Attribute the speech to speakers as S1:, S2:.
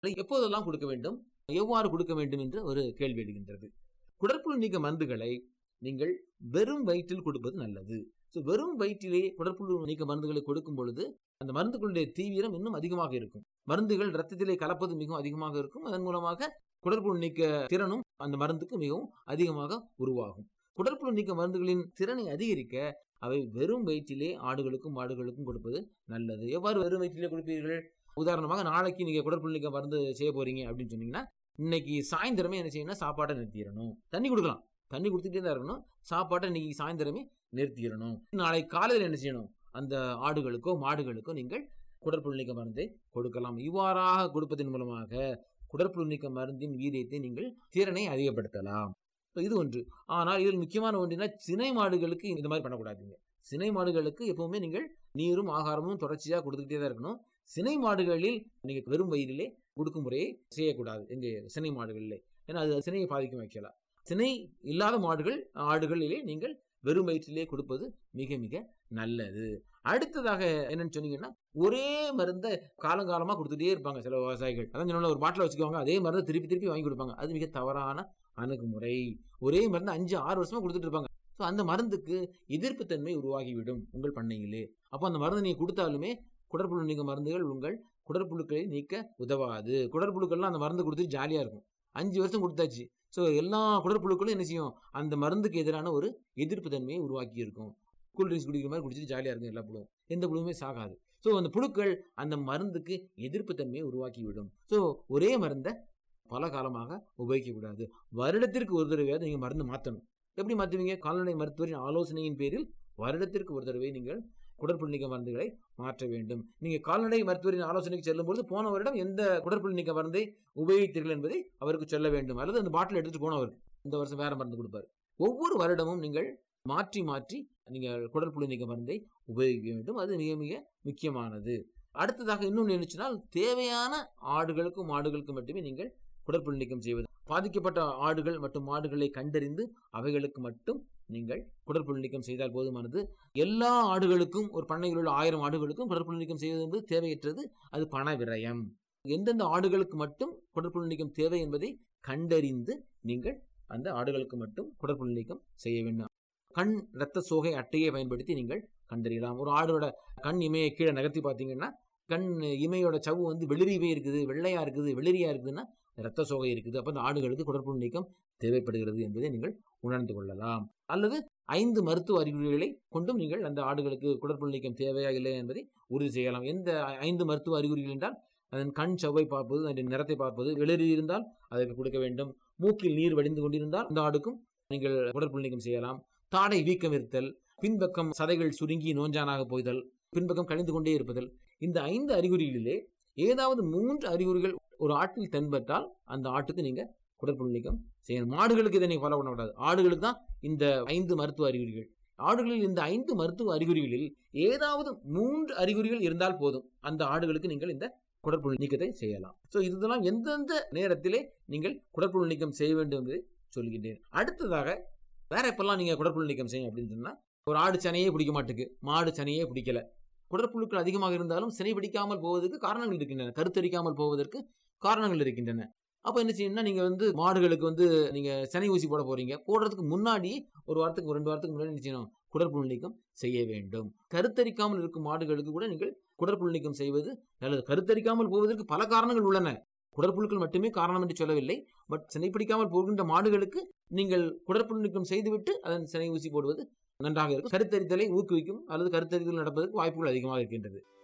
S1: எப்போதெல்லாம் கொடுக்க வேண்டும், எவ்வாறு கொடுக்க வேண்டும் என்று ஒரு கேள்வி எழுகின்றது. குடற்புழு நீக்க மருந்துகளை நீங்கள் வெறும் வயிற்றில் கொடுப்பது நல்லது. வெறும் வயிற்றிலே குடற்புழு நீக்க மருந்துகளை கொடுக்கும் பொழுது அந்த மருந்துகளுடைய தீவிரம் இன்னும் அதிகமாக இருக்கும். மருந்துகள் ரத்தத்திலே கலப்பது மிகவும் அதிகமாக இருக்கும். அதன் மூலமாக குடற்புழு நீக்க திறனும் அந்த மருந்துக்கு மிகவும் அதிகமாக உருவாகும். குடற்புழு நீக்க மருந்துகளின் திறனை அதிகரிக்க அவை வெறும் வயிற்றிலே ஆடுகளுக்கும் மாடுகளுக்கும் கொடுப்பது நல்லது. எவ்வாறு வெறும் வயிற்றிலே கொடுப்பீர்கள்? உதாரணமாக, நாளைக்கு நீங்க குடற்புழு நீக்க மருந்து செய்ய போறீங்க அப்படின்னு சொன்னீங்கன்னா, இன்னைக்கு சாயந்தரமே என்ன செய்யணும்? சாப்பாட்டை நிறுத்திடணும். தண்ணி கொடுக்கலாம், தண்ணி கொடுத்துட்டே தான் இருக்கணும். சாப்பாட்டை இன்னைக்கு சாயந்தரமே நிறுத்திடணும். நாளை காலையில் என்ன செய்யணும்? அந்த ஆடுகளுக்கோ மாடுகளுக்கோ நீங்கள் குடற்புழு நீக்க மருந்தை கொடுக்கலாம். இவ்வாறாக கொடுப்பதன் மூலமாக குடற்புழு நீக்க மருந்தின் வீரியத்தை நீங்கள் திறனை அதிகப்படுத்தலாம். இது ஒன்று. ஆனால் இதில் முக்கியமான ஒன்றுனா, சினை மாடுகளுக்கு இந்த மாதிரி பண்ணக்கூடாதுங்க. சினை மாடுகளுக்கு எப்பவுமே நீங்கள் நீரும் ஆகாரமும் தொடர்ச்சியாக கொடுத்துக்கிட்டே தான் இருக்கணும். சினை மாடுகளில் நீங்க வெறும் வயிறிலே கொடுக்கும் முறையை செய்யக்கூடாது. எங்க சினை மாடுகளிலே, ஏன்னா அது சினையை பாதிக்கும். வைக்கலாம். சினை இல்லாத மாடுகள் ஆடுகளிலே நீங்கள் வெறும் வயிற்றிலே கொடுப்பது மிக மிக நல்லது. அடுத்ததாக என்னன்னு சொன்னீங்கன்னா, ஒரே மருந்தை காலங்காலமா கொடுத்துட்டே இருப்பாங்க சில விவசாயிகள். அதான் சொன்ன, ஒரு பாட்டில் வச்சுக்குவாங்க, அதே மருந்தை திருப்பி திருப்பி வாங்கி கொடுப்பாங்க. அது மிக தவறான அணுகுமுறை. ஒரே மருந்து 5-6 வருஷமா கொடுத்துட்டு இருப்பாங்க. அந்த மருந்துக்கு எதிர்ப்பு தன்மை உருவாகிவிடும் உங்கள் பண்ணையிலே. அப்போ அந்த மருந்து நீங்க கொடுத்தாலுமே குடற்புழு நீக்க மருந்துகள் உங்கள் குடற்புழுக்களை நீக்க உதவாது. குடற்புழுக்கள்லாம் அந்த மருந்து கொடுத்து ஜாலியா இருக்கும். 5 வருஷம் கொடுத்தாச்சு. எல்லா குடற்புழுக்களும் என்ன செய்யும்? அந்த மருந்துக்கு எதிரான ஒரு எதிர்ப்பு தன்மையை உருவாக்கி இருக்கும். கூல்ட்ரிங்க்ஸ் குடிக்கிற மாதிரி குடிச்சிட்டு ஜாலியா இருக்கும் எல்லா புழுவும். எந்த புழுவுமே சாகாது. அந்த புழுக்கள் அந்த மருந்துக்கு எதிர்ப்பு தன்மையை உருவாக்கி விடும். ஒரே மருந்தை பல காலமாக உபயோகிக்கக்கூடாது. வருடத்திற்கு ஒரு தடவையாவது நீங்க மருந்து மாற்றணும். எப்படி மாற்றுவீங்க? கால்நடை மருத்துவரின் ஆலோசனையின் பேரில் வருடத்திற்கு ஒரு தடவை நீங்கள் குடற்புழு நீக்க மருந்துகளை மாற்ற வேண்டும். நீங்க கால்நடை மருத்துவரின் ஆலோசனைக்கு செல்லும்போது போன வருடம் எந்த குடற்புழு நீக்க மருந்தை உபயோகித்தீர்கள் என்பதை அவருக்கு சொல்ல வேண்டும். அல்லது அந்த பாட்டில் எடுத்துட்டு போனவருக்கு இந்த வருஷம் வேற மருந்து கொடுப்பாரு. ஒவ்வொரு வருடமும் நீங்கள் மாற்றி மாற்றி நீங்கள் குடற்புழு நீக்க மருந்தை உபயோகிக்க வேண்டும். அது மிக மிக முக்கியமானது. அடுத்ததாக இன்னொன்று நினைச்சினால், தேவையான ஆடுகளுக்கும் மாடுகளுக்கும் மட்டுமே நீங்கள் குடற்புழு நீக்கம் செய்வது. பாதிக்கப்பட்ட ஆடுகள் மற்றும் மாடுகளை கண்டறிந்து அவைகளுக்கு மட்டும் நீங்கள் குடற்புழு நீக்கம் செய்தால் போதுமானது. எல்லா ஆடுகளுக்கும், ஒரு பண்ணையில் உள்ள 1000 ஆடுகளுக்கும் குடற்புழு நீக்கம் செய்வது என்பது தேவையற்றது. அது பண விரயம். எந்தெந்த ஆடுகளுக்கு மட்டும் குடற்புழு நீக்கம் தேவை என்பதை கண்டறிந்து நீங்கள் அந்த ஆடுகளுக்கு மட்டும் குடற்புழு நீக்கம் செய்ய வேண்டும். கண் இரத்த சோகை அட்டையை பயன்படுத்தி நீங்கள் கண்டறியலாம். ஒரு ஆடோட கண் இமையை கீழே நகர்த்தி பார்த்தீங்கன்னா, கண் இமையோட சவ்வு வெளிரி இமை இருக்குது, வெள்ளையா இருக்குது, வெளிரியா இருக்குதுன்னா இரத்த சோகை இருக்குது. அப்போ அந்த ஆடுகளுக்கு குடற்புழு நீக்கம் தேவைப்படுகிறது என்பதை நீங்கள் உணர்ந்து கொள்ளலாம். அல்லது 5 மருத்துவ அறிகுறிகளை கொண்டும் நீங்கள் அந்த ஆடுகளுக்கு குடற்புழு நீக்கம் தேவையா இல்லை என்பதை உறுதி செய்யலாம். எந்த 5 மருத்துவ அறிகுறிகள் என்றால், அதன் கண் சவ்வை பார்ப்பது, அதன் நிறத்தை பார்ப்பது, வெளிரி இருந்தால் அதற்கு கொடுக்க வேண்டும். மூக்கில் நீர் வடிந்து கொண்டிருந்தால் அந்த ஆடுக்கும் நீங்கள் குடற்புழு நீக்கம் செய்யலாம். தாடை வீக்கம் இருத்தல், பின்பக்கம் சதைகள் சுருங்கி நோஞ்சானாக போய்தல், பின்பக்கம் கழிந்து கொண்டே இருப்பதல், இந்த 5 அறிகுறிகளிலே ஏதாவது 3 அறிகுறிகள் ஒரு ஆட்டில் தென்பட்டால் அந்த ஆட்டுக்கு நீங்க குடற்புழு நீக்கம் செய்யணும். மாடுகளுக்கு இதை நீங்க ஃபாலோ பண்ணக்கூடாது. ஆடுகளுக்கு தான் இந்த 5 மருத்துவ அறிகுறிகள். ஆடுகளில் இந்த 5 மருத்துவ அறிகுறிகளில் ஏதாவது 3 அறிகுறிகள் இருந்தால் போதும், அந்த ஆடுகளுக்கு நீங்கள் இந்த குடற்புழு நீக்கத்தை செய்யலாம். இதெல்லாம் எந்தெந்த நேரத்திலே நீங்கள் குடற்புழு நீக்கம் செய்ய வேண்டும் என்பதை சொல்கின்றேன். அடுத்ததாக வேற எப்பெல்லாம் நீங்க குடற்புழு நீக்கம் செய்யும் அப்படின்னு சொன்னா, ஒரு ஆடு சனையே பிடிக்க மாட்டுக்கு, மாடு சனையே பிடிக்கல, குடற்புழுக்கள் அதிகமாக இருந்தாலும் சினை பிடிக்காமல் போவதற்கு காரணங்கள் இருக்கின்றன, கருத்தரிக்காமல் போவதற்கு காரணங்கள் இருக்கின்றன. அப்ப என்ன செய்யணும்னா, நீங்க மாடுகளுக்கு நீங்க சனை ஊசி போட போறீங்க, போடுறதுக்கு முன்னாடி ஒரு வாரத்துக்கு 2 வாரத்துக்கு முன்னாடி என்ன செய்யணும்? குடற்புழு நீக்கம் செய்ய வேண்டும். கருத்தரிக்காமல் இருக்கும் மாடுகளுக்கு கூட நீங்கள் குடற்புழு நீக்கம் செய்வது நல்லது. கருத்தரிக்காமல் போவதற்கு பல காரணங்கள் உள்ளன. குடற்புழுக்கள் மட்டுமே காரணம் என்று சொல்லவில்லை. பட் சினை பிடிக்காமல் போகின்ற மாடுகளுக்கு நீங்கள் குடற்புழு நீக்கம் செய்துவிட்டு அதன் சினை ஊசி போடுவது நன்றாக இருக்கும். கருத்தரித்தலை ஊக்குவிக்கும் அல்லது கருத்தரித்தல் நடப்பதற்கு வாய்ப்புகள் அதிகமாக இருக்கின்றது.